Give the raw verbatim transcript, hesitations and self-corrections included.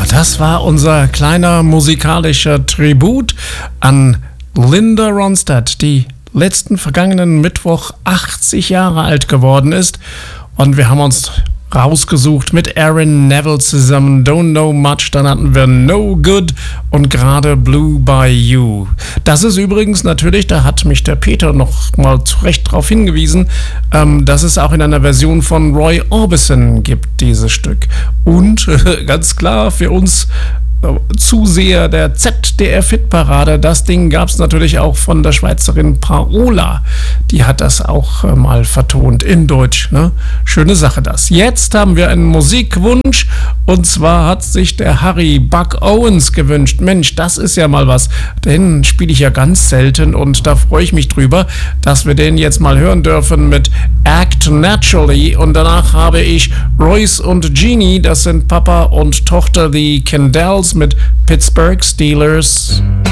Das war unser kleiner musikalischer Tribut an Linda Ronstadt, die letzten vergangenen Mittwoch achtzig Jahre alt geworden ist. Und wir haben uns rausgesucht mit Aaron Neville zusammen, Don't Know Much, dann hatten wir No Good und gerade Blue by You. Das ist übrigens natürlich, da hat mich der Peter noch mal zu Recht darauf hingewiesen, ähm, dass es auch in einer Version von Roy Orbison gibt, dieses Stück. Und äh, ganz klar für uns Zuseher der Z D F-Hitparade, das Ding gab es natürlich auch von der Schweizerin Paola. Die hat das auch äh, mal vertont in Deutsch. Ne? Schöne Sache das. Jetzt haben wir einen Musikwunsch und zwar hat sich der Harry Buck Owens gewünscht. Mensch, das ist ja mal was. Den spiele ich ja ganz selten und da freue ich mich drüber, dass wir den jetzt mal hören dürfen mit Act Naturally und danach habe ich Royce und Jeannie, das sind Papa und Tochter, die Candells mit Pittsburgh Steelers.